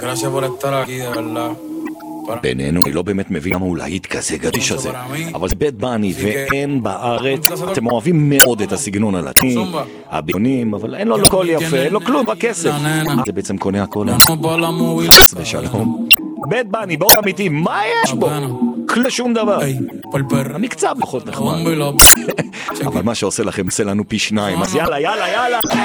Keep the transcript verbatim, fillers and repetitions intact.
Gracias por estar aquí, de verdad. בינינו, אני לא באמת מבין למה הוא להיט כזה גדיש הזה, אבל זה בית בני ואין בארץ, אתם אוהבים מאוד את הסגנון הלטיני, הביונים, אבל אין לו קול יפה, אין לו כלום, רק כסף. זה בעצם קונה הכל, חס ושלום. בית בני, באות אמיתי, מה יש בו? כלום שום דבר. המקצב פחות נחמד. אבל מה שעושה לכם, עושה לנו פי שניים, אז יאללה, יאללה, יאללה.